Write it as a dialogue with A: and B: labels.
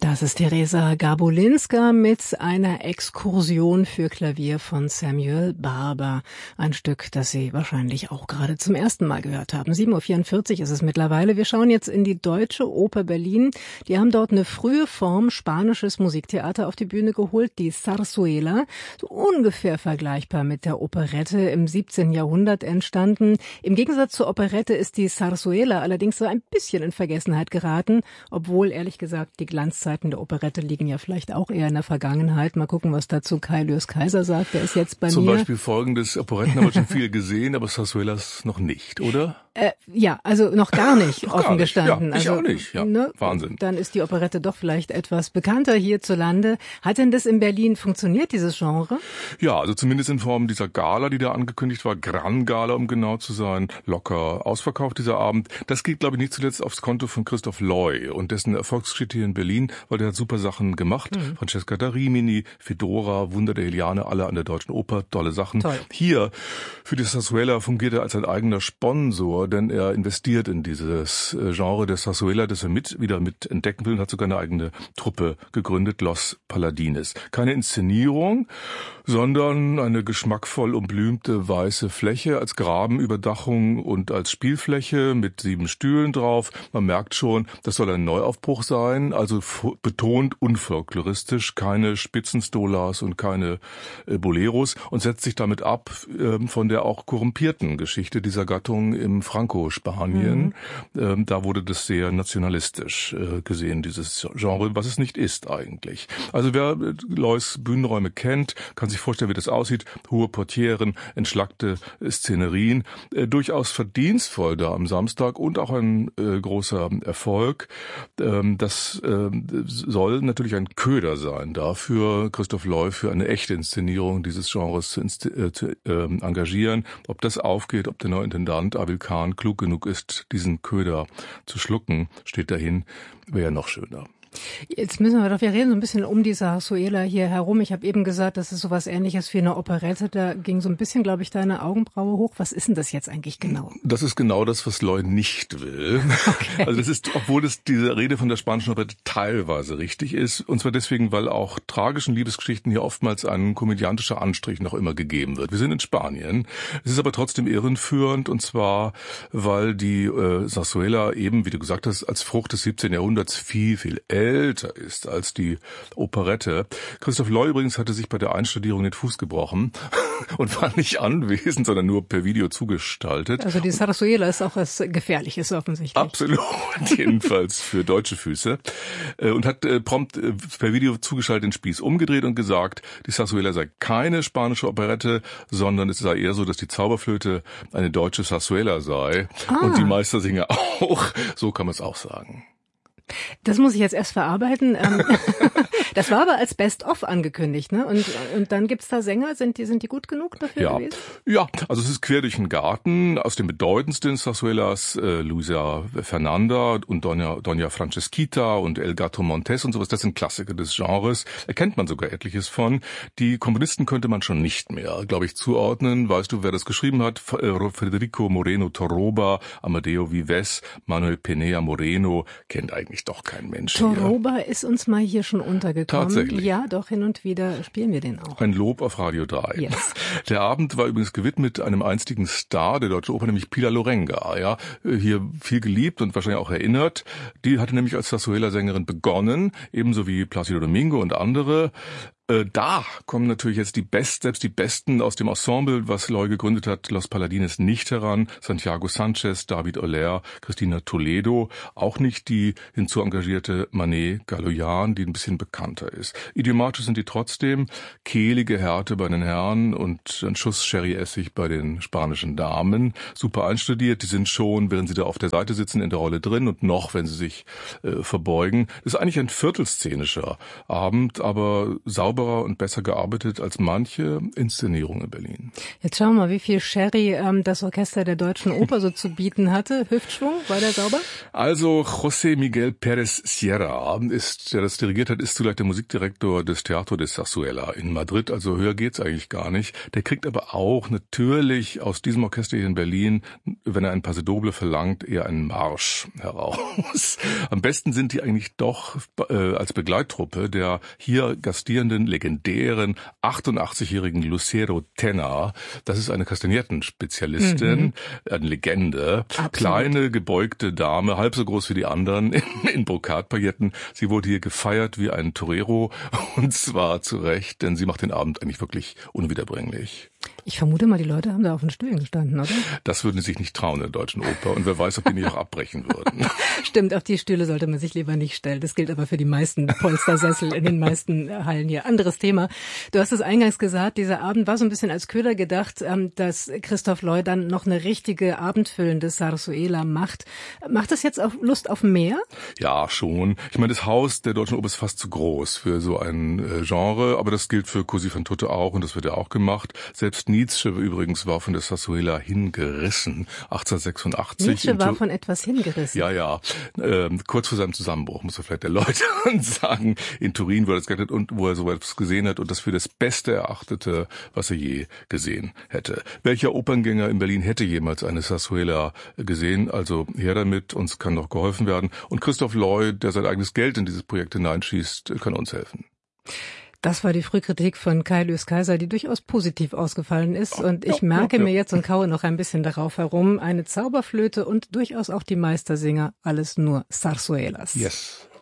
A: Das ist Teresa Garbolinska mit einer Exkursion für Klavier von Samuel Barber. Ein Stück, das Sie wahrscheinlich auch gerade zum ersten Mal gehört haben. 7:44 Uhr ist es mittlerweile. Wir schauen jetzt in die Deutsche Oper Berlin. Die haben dort eine frühe Form spanisches Musiktheater auf die Bühne geholt, die Zarzuela. So ungefähr vergleichbar mit der Operette im 17. Jahrhundert entstanden. Im Gegensatz zur Operette ist die Zarzuela allerdings so ein bisschen in Vergessenheit geraten, obwohl, ehrlich gesagt, die Glanzzeiten der Operette liegen ja vielleicht auch eher in der Vergangenheit. Mal gucken, was dazu Kai Lürs-Kaiser sagt. Der ist jetzt bei
B: Zum
A: mir.
B: Zum Beispiel folgendes: Operetten haben wir schon viel gesehen, aber Zarzuelas noch nicht, oder?
A: Ja, also noch gar nicht, noch offen gestanden.
B: Ja, ich
A: also,
B: auch nicht. Ja,
A: ne,
B: Wahnsinn.
A: Dann ist die Operette doch vielleicht etwas bekannter hierzulande. Hat denn das in Berlin funktioniert, dieses Genre?
B: Ja, also zumindest in Form dieser Gala, die da angekündigt war, Gran Gala, um genau zu sein, locker ausverkauft dieser Abend. Das geht, glaube ich, nicht zuletzt aufs Konto von Christoph Loy und dessen Erfolgsgeschichte hier in Berlin, weil der hat super Sachen gemacht. Francesca da Rimini, Fedora, Wunder der Eliane, alle an der Deutschen Oper, tolle Sachen.
A: Toll.
B: Hier für die Zarzuela fungiert er als ein eigener Sponsor, denn er investiert in dieses Genre der Zarzuela, das er wieder mit entdecken will und hat sogar eine eigene Truppe gegründet, Los Paladines. Keine Inszenierung, sondern eine geschmackvoll umblümte weiße Fläche als Grabenüberdachung und als Spielfläche mit 7 Stühlen drauf. Man merkt schon, das soll ein Neuaufbruch sein, also betont unfolkloristisch, keine Spitzenstolas und keine Boleros und setzt sich damit ab von der auch korrumpierten Geschichte dieser Gattung im Franco-Spanien. Da wurde das sehr nationalistisch gesehen, dieses Genre, was es nicht ist eigentlich. Also wer Loys Bühnenräume kennt, kann sich vorstellen, wie das aussieht. Hohe Portieren, entschlackte Szenerien. Durchaus verdienstvoll da am Samstag und auch ein großer Erfolg. Das soll natürlich ein Köder sein dafür, Christoph Loy für eine echte Inszenierung dieses Genres zu engagieren. Ob das aufgeht, ob der neue Intendant Abel Kahn klug genug ist, diesen Köder zu schlucken, steht dahin, wäre ja noch schöner.
A: Jetzt müssen wir reden so ein bisschen um die Zarzuela hier herum. Ich habe eben gesagt, das ist sowas Ähnliches wie eine Operette. Da ging so ein bisschen, glaube ich, deine Augenbraue hoch. Was ist denn das jetzt eigentlich genau?
B: Das ist genau das, was Loy nicht will. Okay. Also das ist, obwohl es diese Rede von der spanischen Operette teilweise richtig ist, und zwar deswegen, weil auch tragischen Liebesgeschichten hier oftmals ein komödiantischer Anstrich noch immer gegeben wird. Wir sind in Spanien. Es ist aber trotzdem irreführend, und zwar, weil die Zarzuela eben, wie du gesagt hast, als Frucht des 17. Jahrhunderts viel, viel älter ist als die Operette. Christoph Loy übrigens hatte sich bei der Einstudierung den Fuß gebrochen und war nicht anwesend, sondern nur per Video zugestaltet.
A: Also die Zarzuela ist auch was Gefährliches offensichtlich.
B: Absolut, jedenfalls für deutsche Füße. Und hat prompt per Video zugeschaltet den Spieß umgedreht und gesagt, die Zarzuela sei keine spanische Operette, sondern es sei eher so, dass die Zauberflöte eine deutsche Zarzuela sei. Und die Meistersinger auch. So kann man es auch sagen.
A: Das muss ich jetzt erst verarbeiten. Das war aber als Best-of angekündigt, ne? Und dann gibt's da Sänger, sind die gut genug dafür gewesen?
B: Ja, also es ist quer durch den Garten. Aus den bedeutendsten Zarzuelas, Luisa Fernanda und Doña Francisquita und El Gato Montes und sowas, das sind Klassiker des Genres. Erkennt man sogar etliches von. Die Komponisten könnte man schon nicht mehr, glaube ich, zuordnen. Weißt du, wer das geschrieben hat? Federico Moreno Torroba, Amadeo Vives, Manuel Pinea Moreno, kennt eigentlich doch kein Mensch.
A: Torroba ist uns mal hier schon untergekommen.
B: Tatsächlich.
A: Ja, doch, hin und wieder spielen wir den auch.
B: Ein Lob auf Radio 3.
A: Yes.
B: Der Abend war übrigens gewidmet einem einstigen Star der Deutschen Oper, nämlich Pilar Lorenga. Ja, hier viel geliebt und wahrscheinlich auch erinnert. Die hatte nämlich als Zarzuela-Sängerin begonnen, ebenso wie Plácido Domingo und andere. Da kommen natürlich jetzt selbst die Besten aus dem Ensemble, was Loy gegründet hat, Los Paladines, nicht heran. Santiago Sanchez, David Oller, Cristina Toledo, auch nicht die hinzu engagierte Manet Galoyan, die ein bisschen bekannter ist. Idiomatisch sind die trotzdem, kehlige Härte bei den Herren und ein Schuss Sherry-Essig bei den spanischen Damen. Super einstudiert, die sind schon, während sie da auf der Seite sitzen, in der Rolle drin und noch, wenn sie sich verbeugen. Das ist eigentlich ein viertelszenischer Abend, aber sauber sauberer und besser gearbeitet als manche Inszenierung in Berlin.
A: Jetzt schauen wir mal, wie viel Sherry das Orchester der Deutschen Oper so zu bieten hatte. Hüftschwung, war der sauber?
B: Also José Miguel Pérez Sierra, der das dirigiert hat, ist zugleich der Musikdirektor des Teatro de Zarzuela in Madrid. Also höher geht's eigentlich gar nicht. Der kriegt aber auch natürlich aus diesem Orchester hier in Berlin, wenn er ein Paso Doble verlangt, eher einen Marsch heraus. Am besten sind die eigentlich doch als Begleittruppe der hier gastierenden, legendären 88-jährigen Lucero Tenna. Das ist eine Kastagnettenspezialistin, eine Legende. Absolut. Kleine, gebeugte Dame, halb so groß wie die anderen, in Brokatpailletten. Sie wurde hier gefeiert wie ein Torero, und zwar zu Recht, denn sie macht den Abend eigentlich wirklich unwiederbringlich.
A: Ich vermute mal, die Leute haben da auf den Stühlen gestanden, oder?
B: Das würden sie sich nicht trauen in der Deutschen Oper. Und wer weiß, ob die nicht auch abbrechen würden.
A: Stimmt, auf die Stühle sollte man sich lieber nicht stellen. Das gilt aber für die meisten Polstersessel in den meisten Hallen hier. Anderes Thema. Du hast es eingangs gesagt, dieser Abend war so ein bisschen als Köder gedacht, dass Christoph Loy dann noch eine richtige abendfüllende Zarzuela macht. Macht das jetzt auch Lust auf mehr?
B: Ja, schon. Ich meine, das Haus der Deutschen Oper ist fast zu groß für so ein Genre, aber das gilt für Cosi fan tutte auch, und das wird ja auch gemacht. Selbst Nietzsche übrigens war von der Zarzuela hingerissen, 1886.
A: Nietzsche war von etwas hingerissen?
B: Ja. Kurz vor seinem Zusammenbruch, muss er vielleicht erläutern, sagen, in Turin, wo er das gehabt hat und wo er so etwas gesehen hat und das für das Beste erachtete, was er je gesehen hätte. Welcher Operngänger in Berlin hätte jemals eine Zarzuela gesehen? Also her damit, uns kann noch geholfen werden. Und Christoph Loy, der sein eigenes Geld in dieses Projekt hineinschießt, kann uns helfen.
A: Das war die Frühkritik von Kai Lys Kaiser, die durchaus positiv ausgefallen ist. Und ich merke mir jetzt und kaue noch ein bisschen darauf herum, eine Zauberflöte und durchaus auch die Meistersinger, alles nur Zarzuelas.
B: Yes.